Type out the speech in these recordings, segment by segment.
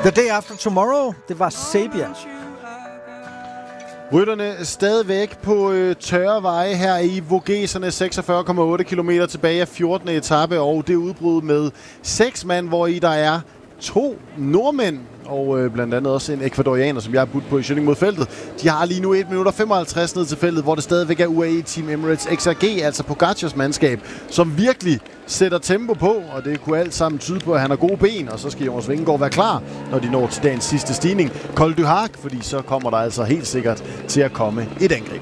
The Day After Tomorrow, det var Sabia. Rytterne stadigvæk på tørre veje her i Vogeserne. 46,8 km tilbage af 14. etape, og det er udbrud med 6 mand, hvor i der er 2 nordmænd, og blandt andet også en ekvadorianer, som jeg har budt på i Schilling mod feltet. De har lige nu 1 minut og 55 ned til feltet, hvor det stadigvæk er UAE Team Emirates XRG, altså Pogacars mandskab, som virkelig sætter tempo på, og det kunne alt sammen tyde på, at han har gode ben, og så skal Jonas Vingegaard være klar, når de når til dagens sidste stigning. Col du Hac, fordi så kommer der altså helt sikkert til at komme et angreb.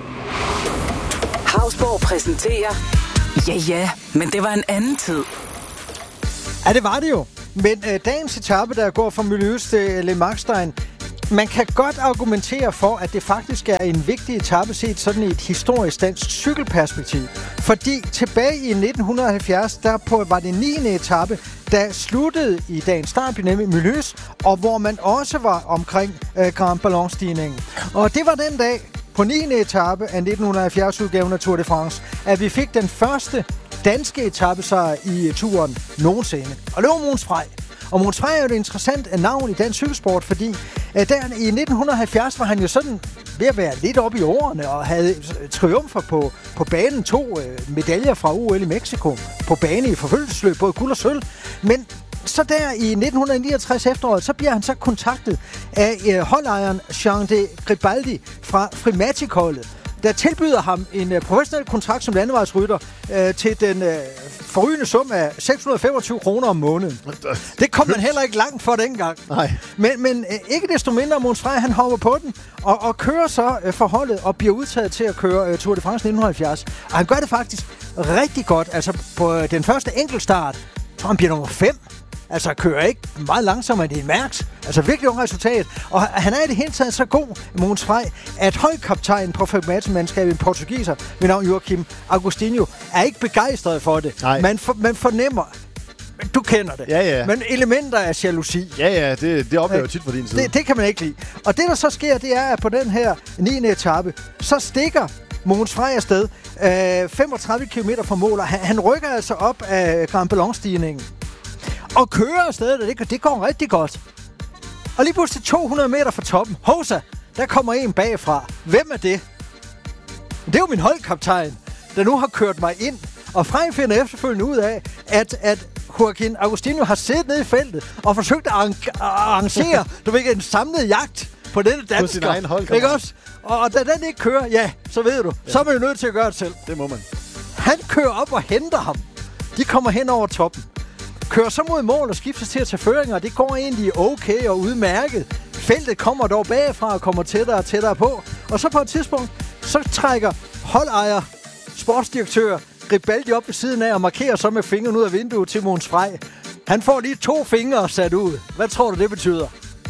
Hausborg præsenterer... Ja, men det var en anden tid. Ja, det var det jo. Men dagens etape, der går fra Mulhouse til Le Markstein, man kan godt argumentere for, at det faktisk er en vigtig etape set sådan i et historisk dansk cykelperspektiv. Fordi tilbage i 1970, var det 9. etape, der sluttede i dagens start, nemlig Mulhouse, og hvor man også var omkring Grand Ballon-stigningen. Og det var den dag på 9. etape af 1970-udgaven af Tour de France, at vi fik den første danske etapesejr i turen nogensinde. Og det var Mogens Frey. Og Mogens Frey er jo et interessant navn i dansk cykelsport, fordi der i 1970 var han jo sådan ved at være lidt oppe i årene og havde triumfer på banen. 2 medaljer fra OL i Mexico på bane i forfølgelsesløb, både guld og sølv. Men så der i 1969 efteråret, så bliver han så kontaktet af holdejeren Jean de Gribaldi fra Frimatic-holdet, der tilbyder ham en professionel kontrakt som landevejsrytter til den forrygende sum af 625 kroner om måneden. Det kom man heller ikke langt for dengang. Nej. Men ikke desto mindre, Mogens Frey, han hopper på den og kører så forholdet og bliver udtaget til at køre Tour de France 1970. Og han gør det faktisk rigtig godt. Altså på den første enkeltstart, så han bliver nummer 5. Altså kører ikke meget langsommere end det er Mærks. Altså virkelig godt resultat. Og han er i det hele taget så god, Mogens Frey, at holdkaptajnen på Frimatic-mandskabet, en portugiser ved navn Joaquim Agostinho, er ikke begejstret for det. Man fornemmer, du kender det, ja. Men elementer af jalousi. Ja, det oplever jeg tit fra din side. Det kan man ikke lide. Og det, der så sker, det er, at på den her 9. etape, så stikker Mogens Frey afsted 35 km fra mål, og han rykker altså op af Grand Ballon-stigningen. Og kører afsted, og det går rigtig godt. Og lige pludselig 200 meter fra toppen. Hosa, der kommer en bagfra. Hvem er det? Det er jo min holdkaptajn, der nu har kørt mig ind. Og Frey finder efterfølgende ud af, at Joaquim Agostinho har siddet nede i feltet og forsøgt at arrangere en samlet jagt på denne dansker. På sin egen holdkammerat. Ikke også? Og da den ikke kører, ja, så ved du, så er man jo nødt til at gøre det selv. Det må man. Han kører op og henter ham. De kommer hen over toppen. Kører så mod mål og skifter til at tage føringer, og det går egentlig okay og udmærket. Feltet kommer dog bagfra og kommer tættere og tættere på. Og så på et tidspunkt, så trækker holdejer, sportsdirektør Gribaldi op ved siden af og markerer så med fingeren ud af vinduet til Mogens Frey. Han får lige 2 fingre sat ud. Hvad tror du, det betyder?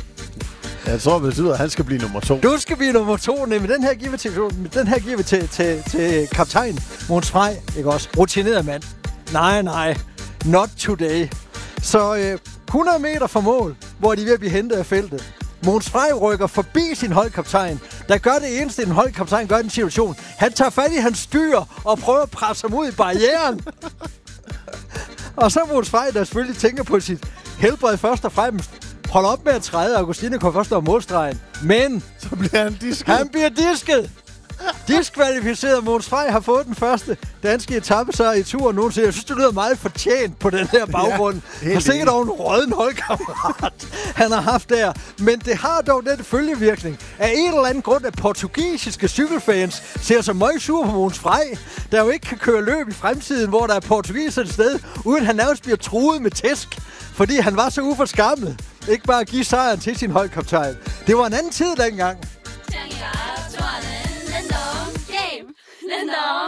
Jeg tror, det betyder, at han skal blive nummer 2. Du skal blive nummer 2, nemlig den her giver vi til kaptajn Mogens Frey, ikke også? Rutineret mand. Nej. Not today. Så 100 meter fra mål, hvor de er ved at blive hentet af feltet. Mogens Frey rykker forbi sin holdkaptajn, der gør det eneste, en holdkaptajn gør i den situation. Han tager fat i hans styr og prøver at presse ham ud i barrieren. Og så Mogens Frey, der selvfølgelig tænker på sit helbred først og fremmest. Hold op med at træde, Agostinho kommer først over målstregen. Men så bliver han disket. Han bliver disket. Diskvalificeret. Mogens Frey har fået den første danske etapesejr i turen nogensinde. Jeg synes, det lyder meget fortjent på den her baggrund. Ja, for sikkert dog en rådden holdkammerat, han har haft der. Men det har dog den følgevirkning. Af en eller anden grund, at portugisiske cykelfans ser så meget sur på Mogens Frey, der jo ikke kan køre løb i fremtiden, hvor der er portugiser et sted, uden han nærmest bliver truet med tæsk, fordi han var så uforskammet. Ikke bare at give sejren til sin holdkaptajn. Det var en anden tid dengang. 能懂